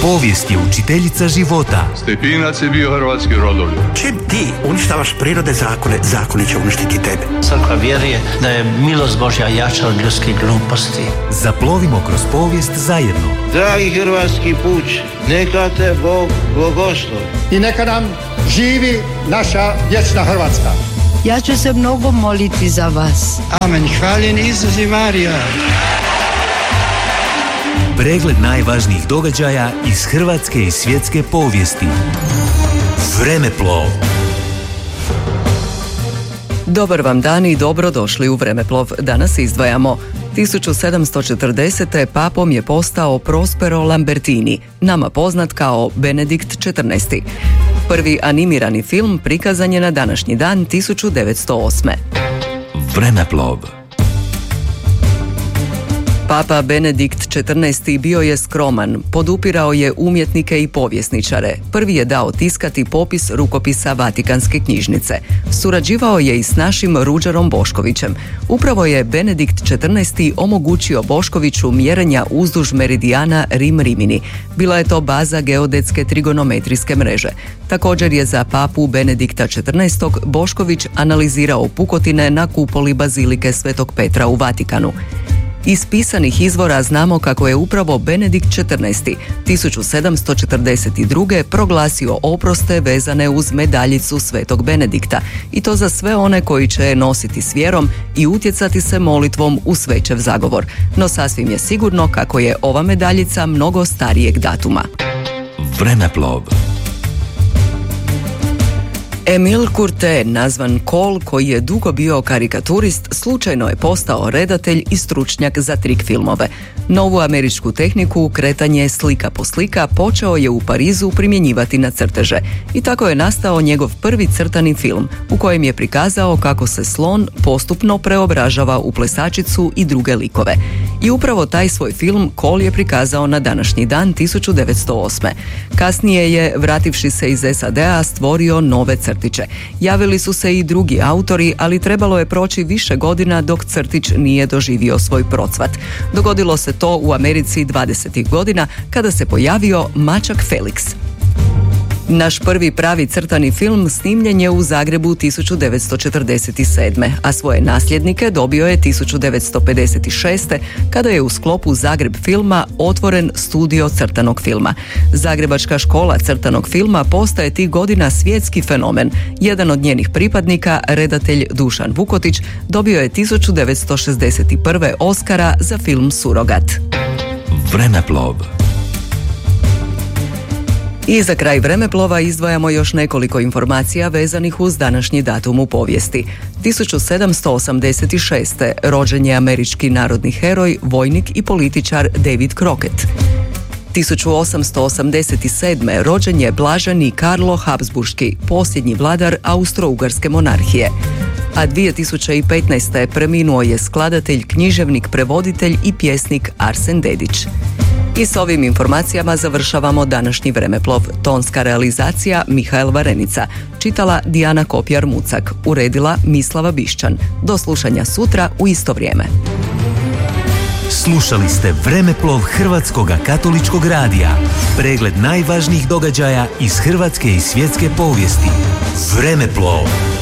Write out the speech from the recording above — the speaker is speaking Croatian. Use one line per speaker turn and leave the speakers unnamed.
Povijest je učiteljica života.
Stepinac je bio hrvatski rodoljub.
Čim ti uništavaš prirode zakone, zakoni će uništiti tebe.
Crkva vjeruje da je milost Božja jača od ljudskih gluposti.
Zaplovimo kroz povijest zajedno.
Dragi hrvatski puč, neka te Bog blagoslovi.
I neka nam živi naša vječna Hrvatska.
Ja ću se mnogo moliti za vas.
Amen. Hvaljen Isus i Marija.
Pregled najvažnijih događaja iz hrvatske i svjetske povijesti. Vremeplov.
Dobar vam dan i dobro došli u Vremeplov. Danas izdvajamo 1740. papom je postao Prospero Lambertini, nama poznat kao Benedikt XIV. Prvi animirani film prikazan je na današnji dan 1908.
Vremeplov.
Papa Benedikt XIV. Bio je skroman, podupirao je umjetnike i povjesničare. Prvi je dao tiskati popis rukopisa Vatikanske knjižnice. Surađivao je i s našim Ruđerom Boškovićem. Upravo je Benedikt XIV. Omogućio Boškoviću mjerenja uzduž meridijana Rim-Rimini. Bila je to baza geodetske trigonometrijske mreže. Također je za papu Benedikta XIV. Bošković analizirao pukotine na kupoli bazilike Svetog Petra u Vatikanu. Iz pisanih izvora znamo kako je upravo Benedikt XIV. 1742. proglasio oproste vezane uz medaljicu Svetog Benedikta i to za sve one koji će je nositi s vjerom i utjecati se molitvom u svećev zagovor. No sasvim je sigurno kako je ova medaljica mnogo starijeg datuma.
Vremeplov.
Emile Curtet, nazvan Kol, koji je dugo bio karikaturist, slučajno je postao redatelj i stručnjak za trik filmove. Novu američku tehniku, kretanje slika po slika, počeo je u Parizu primjenjivati na crteže. I tako je nastao njegov prvi crtani film, u kojem je prikazao kako se slon postupno preobražava u plesačicu i druge likove. I upravo taj svoj film Kol je prikazao na današnji dan 1908. Kasnije je, vrativši se iz SAD-a, stvorio nove crtiće. Javili su se i drugi autori, ali trebalo je proći više godina dok crtić nije doživio svoj procvat. Dogodilo se to u Americi 20. godina kada se pojavio Mačak Felix. Naš prvi pravi crtani film snimljen je u Zagrebu 1947. a svoje nasljednike dobio je 1956. kada je u sklopu Zagreb filma otvoren studio crtanog filma. Zagrebačka škola crtanog filma postaje tih godina svjetski fenomen. Jedan od njenih pripadnika, redatelj Dušan Vukotić, dobio je 1961. Oskara za film Surogat.
Vremeplov.
I za kraj Vremeplova izdvajamo još nekoliko informacija vezanih uz današnji datum u povijesti. 1786. rođen je američki narodni heroj, vojnik i političar David Crockett. 1887. rođen je blaženi Karlo Habsburški, posljednji vladar Austro-Ugarske monarhije. A 2015. preminuo je skladatelj, književnik, prevoditelj i pjesnik Arsen Dedić. I s ovim informacijama završavamo današnji Vremeplov. Tonska realizacija Mihael Varenica. Čitala Dijana Kopjar-Mucak. Uredila Mislava Bišćan. Do slušanja sutra u isto vrijeme.
Slušali ste Vremeplov Hrvatskog katoličkog radija. Pregled najvažnijih događaja iz hrvatske i svjetske povijesti. Vremeplov.